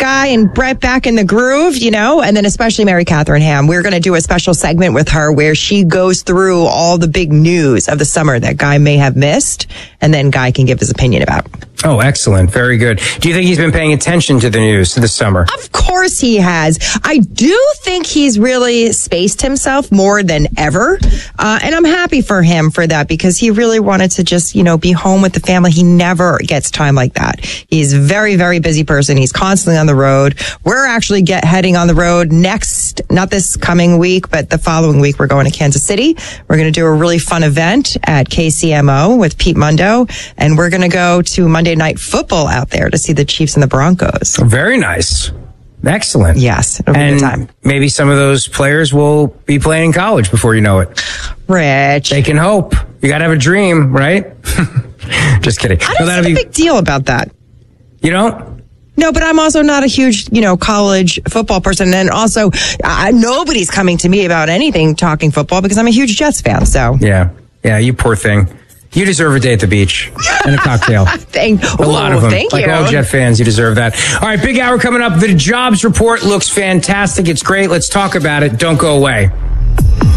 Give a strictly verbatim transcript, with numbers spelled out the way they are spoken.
Guy and Brett back in the groove, you know, and then especially Mary Catherine Ham. We're going to do a special segment with her where she goes through all the big news of the summer that Guy may have missed, and then Guy can give his opinion about. Oh, excellent. Very good. Do you think he's been paying attention to the news this summer? Of course he has. I do think he's really spaced himself more than ever. Uh, and I'm happy for him for that because he really wanted to just, you know, be home with the family. He never gets time like that. He's a very, very busy person. He's constantly on the road. We're actually get heading on the road next, not this coming week, but the following week. We're going to Kansas City. We're going to do a really fun event at K C M O with Pete Mundo. And we're going to go to Monday Night Football out there to see the Chiefs and the Broncos. Very nice. Excellent. Yes. It'll be and a good time. Maybe some of those players will be playing in college before you know it. Rich. They can hope. You got to have a dream, right? Just kidding. I don't no, see a be... big deal about that. You don't? No, but I'm also not a huge, you know, college football person. And also, uh, nobody's coming to me about anything talking football because I'm a huge Jets fan. So yeah. Yeah, you poor thing. You deserve a day at the beach and a cocktail. thank, a ooh, lot of them. Thank like you. all Jet fans, you deserve that. All right, big hour coming up. The jobs report looks fantastic. It's great. Let's talk about it. Don't go away.